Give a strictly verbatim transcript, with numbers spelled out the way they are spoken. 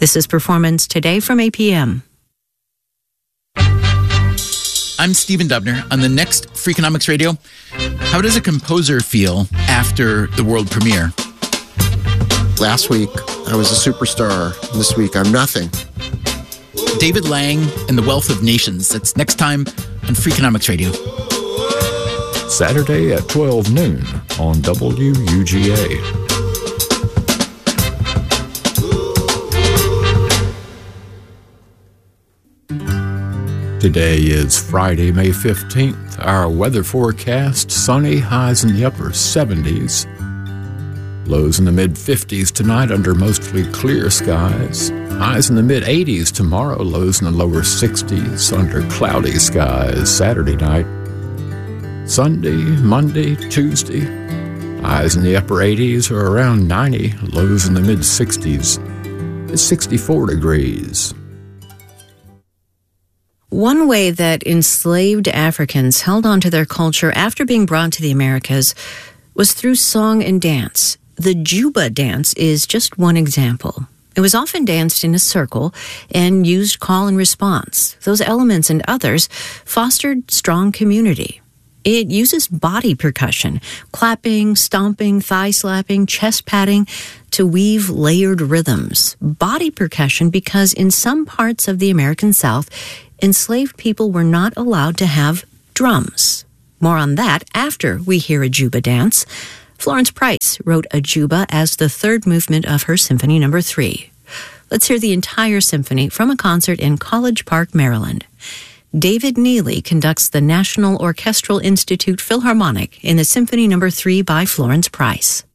This is Performance Today from A P M. I'm Stephen Dubner. On the next Freakonomics Radio, how does a composer feel after the world premiere? Last week, I was a superstar. This week, I'm nothing. David Lang and the Wealth of Nations. That's next time on Freakonomics Radio. Saturday at twelve noon on W U G A. Today is Friday, May fifteenth. Our weather forecast, sunny, highs in the upper seventies. Lows in the mid-fifties tonight under mostly clear skies. Highs in the mid-eighties tomorrow, lows in the lower sixties under cloudy skies Saturday night. Sunday, Monday, Tuesday, highs in the upper eighties or around ninety, lows in the mid-sixties. It's sixty-four degrees. One way that enslaved Africans held on to their culture after being brought to the Americas was through song and dance. The Juba dance is just one example. It was often danced in a circle and used call and response. Those elements and others fostered strong community. It uses body percussion, clapping, stomping, thigh slapping, chest patting to weave layered rhythms. Body percussion because in some parts of the American South, enslaved people were not allowed to have drums. More on that after we hear a Juba dance. Florence Price wrote a Juba as the third movement of her Symphony Number Three. Let's hear the entire symphony from a concert in College Park, Maryland. David Neely conducts the National Orchestral Institute Philharmonic in the Symphony Number Three by Florence Price.